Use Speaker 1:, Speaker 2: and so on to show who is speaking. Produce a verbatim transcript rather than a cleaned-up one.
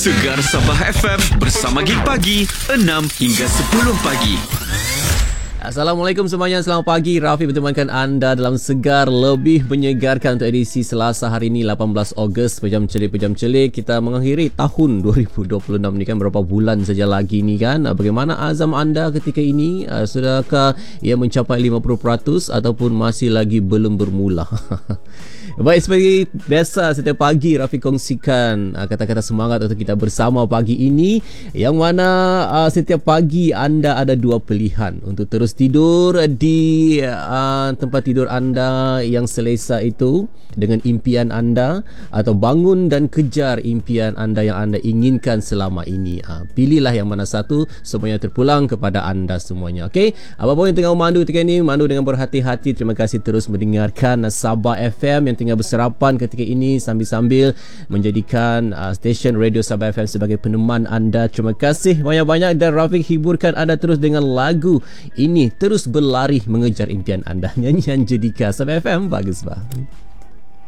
Speaker 1: Segar Sabah F M bersama Gig Pagi enam hingga sepuluh pagi.
Speaker 2: Assalamualaikum semuanya, selamat pagi. Rafi bertemankan anda dalam Segar Lebih Menyegarkan untuk edisi Selasa hari ini lapan belas Ogos. Pejam celik, pejam celik. Kita mengakhiri tahun dua ribu dua puluh enam ni kan, berapa bulan saja lagi ni kan. Bagaimana azam anda ketika ini? Sudahkah ia mencapai lima puluh peratus ataupun masih lagi belum bermula? Baik, seperti biasa setiap pagi Rafi kongsikan uh, kata-kata semangat untuk kita bersama pagi ini, yang mana uh, setiap pagi anda ada dua pilihan untuk terus tidur di uh, tempat tidur anda yang selesa itu dengan impian anda, atau bangun dan kejar impian anda yang anda inginkan selama ini. Uh, pilihlah yang mana satu, semuanya terpulang kepada anda semuanya. Okey, apa-apa yang tengah memandu ketika ini, mandu dengan berhati-hati. Terima kasih terus mendengarkan Sabah F M yang tengah berserapan ketika ini sambil-sambil menjadikan uh, stesen radio Sabah F M sebagai peneman anda. Terima kasih banyak-banyak, dan Rafiq hiburkan anda terus dengan lagu ini, terus berlari mengejar impian anda. Nyanyian Judika Sabah F M, bagus bah.